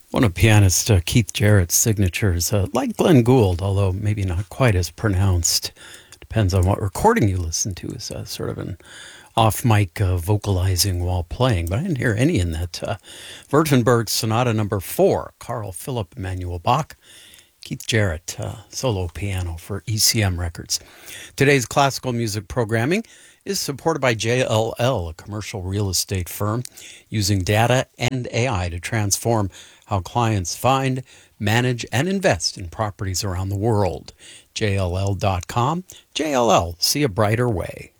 One of pianist Keith Jarrett's signatures, like Glenn Gould, although maybe not quite as pronounced. Depends on what recording you listen to, is sort of an off-mic vocalizing while playing. But I didn't hear any in that Württemberg Sonata Number 4, Carl Philipp Emanuel Bach, Keith Jarrett, solo piano for ECM Records. Today's classical music programming is supported by JLL, a commercial real estate firm using data and AI to transform how clients find, manage, and invest in properties around the world. JLL.com. JLL, see a brighter way.